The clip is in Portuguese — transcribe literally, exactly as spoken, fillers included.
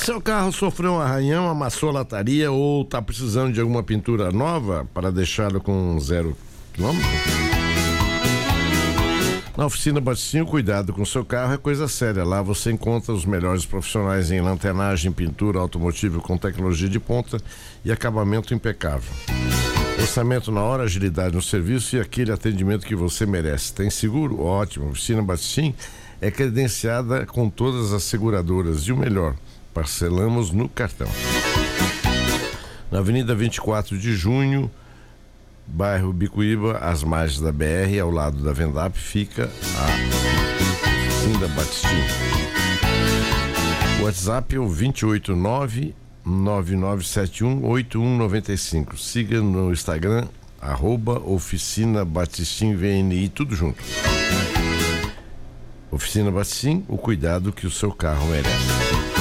Seu carro sofreu um arranhão, amassou a lataria ou está precisando de alguma pintura nova para deixá-lo com zero quilômetro? Na Oficina Batistinho, cuidado com seu carro é coisa séria. Lá você encontra os melhores profissionais em lanternagem, pintura automotiva com tecnologia de ponta e acabamento impecável. Orçamento na hora, agilidade no serviço e aquele atendimento que você merece. Tem seguro? Ótimo. A Oficina Batistinho é credenciada com todas as seguradoras e o melhor, parcelamos no cartão. Na Avenida vinte e quatro de junho, bairro Bicuíba, às margens da B R, ao lado da Vendap, fica a Oficina Batistinho. O WhatsApp é o dois oito nove, nove nove sete um, oito um nove cinco. Siga no Instagram, arroba Oficina Batistinho V N I, tudo junto. Oficina Batistinho, o cuidado que o seu carro merece.